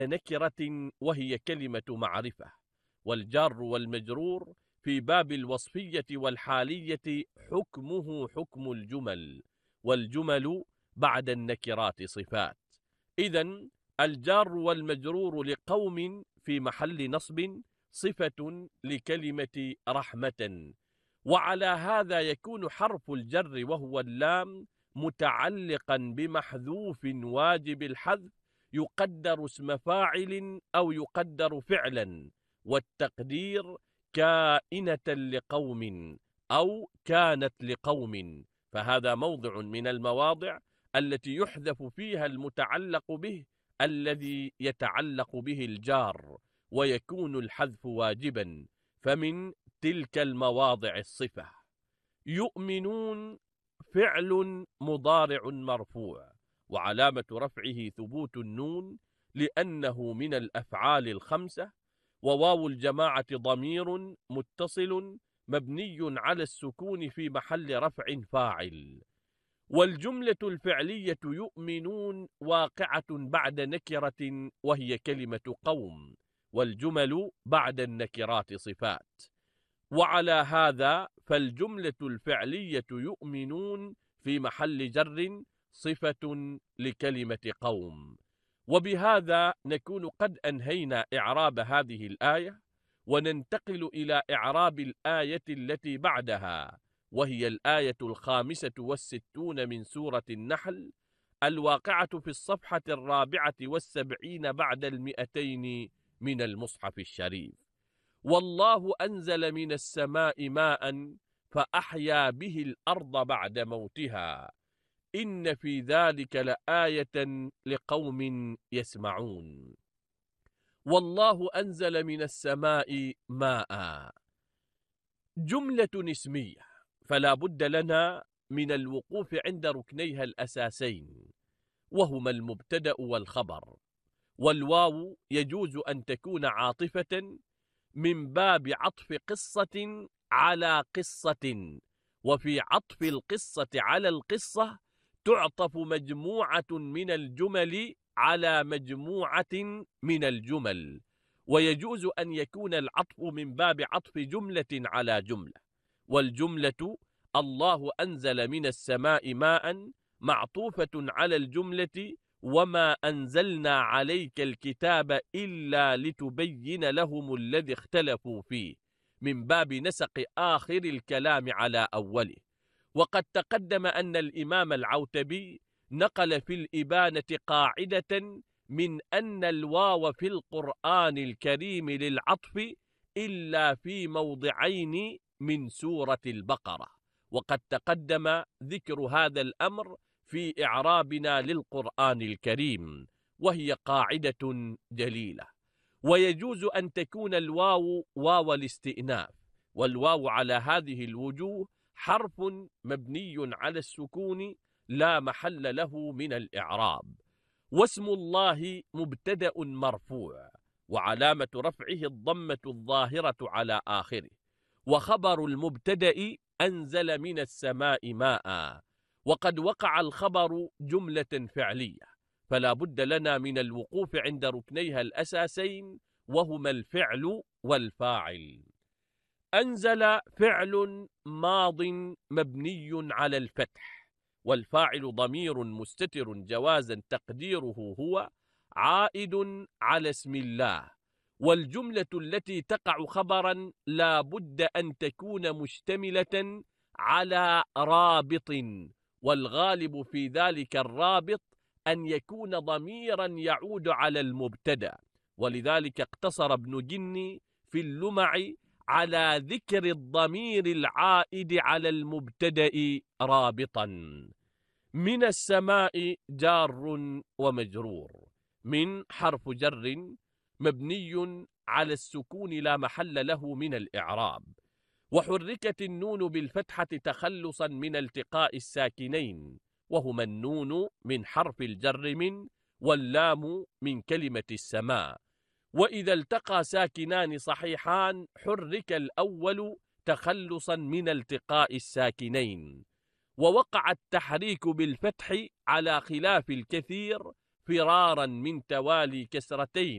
نكرة وهي كلمة معرفة. والجار والمجرور في باب الوصفية والحالية حكمه حكم الجمل، والجمل بعد النكرات صفات. إذن الجار والمجرور لقوم في محل نصب صفة لكلمة رحمة. وعلى هذا يكون حرف الجر وهو اللام متعلقا بمحذوف واجب الحذف يقدر اسم فاعل أو يقدر فعلا، والتقدير كائنة لقوم أو كانت لقوم. فهذا موضع من المواضع التي يحذف فيها المتعلق به الذي يتعلق به الجار، ويكون الحذف واجبا. فمن تلك المواضع الصفة: يؤمنون فعل مضارع مرفوع، وعلامة رفعه ثبوت النون لأنه من الأفعال الخمسة، وواو الجماعة ضمير متصل مبني على السكون في محل رفع فاعل. والجملة الفعلية يؤمنون واقعة بعد نكرة وهي كلمة قوم، والجمل بعد النكرات صفات. وعلى هذا فالجملة الفعلية يؤمنون في محل جر صفة لكلمة قوم. وبهذا نكون قد أنهينا إعراب هذه الآية، وننتقل إلى إعراب الآية التي بعدها، وهي الآية 65 من سورة النحل، الواقعة في الصفحة 74 بعد 200 من المصحف الشريف. والله أنزل من السماء ماء فأحيا به الأرض بعد موتها إن في ذلك لآية لقوم يسمعون. والله أنزل من السماء ماء جملة اسمية، فلا بد لنا من الوقوف عند ركنيها الأساسين، وهما المبتدأ والخبر. والواو يجوز أن تكون عاطفة من باب عطف قصة على قصة، وفي عطف القصة على القصة تعطف مجموعة من الجمل على مجموعة من الجمل. ويجوز أن يكون العطف من باب عطف جملة على جملة. والجملة الله أنزل من السماء ماء معطوفة على الجملة وما أنزلنا عليك الكتاب إلا لتبين لهم الذي اختلفوا فيه، من باب نسق آخر الكلام على أوله. وقد تقدم أن الإمام العوتبي نقل في الإبانة قاعدة من أن الواو في القرآن الكريم للعطف إلا في موضعين من سورة البقرة، وقد تقدم ذكر هذا الأمر في إعرابنا للقرآن الكريم، وهي قاعدة جليلة. ويجوز أن تكون الواو واو الاستئناف، والواو على هذه الوجوه حرف مبني على السكون لا محل له من الإعراب. واسم الله مبتدأ مرفوع، وعلامة رفعه الضمة الظاهرة على آخره. وخبر المبتدأ أنزل من السماء ماء، وقد وقع الخبر جملة فعلية، فلا بد لنا من الوقوف عند ركنيها الأساسين، وهما الفعل والفاعل. أنزل فعل ماض مبني على الفتح، والفاعل ضمير مستتر جوازا تقديره هو عائد على اسم الله. والجملة التي تقع خبرا لا بد أن تكون مشتملة على رابط، والغالب في ذلك الرابط أن يكون ضميرا يعود على المبتدأ. ولذلك اقتصر ابن جني في اللمع على ذكر الضمير العائد على المبتدأ رابطا. من السماء جار ومجرور. من حرف جر مبني على السكون لا محل له من الإعراب، وحركت النون بالفتحة تخلصا من التقاء الساكنين، وهما النون من حرف الجر من، واللام من كلمة السماء. وإذا التقى ساكنان صحيحان حرك الأول تخلصا من التقاء الساكنين. ووقع التحريك بالفتح على خلاف الكثير فرارا من توالي كسرتين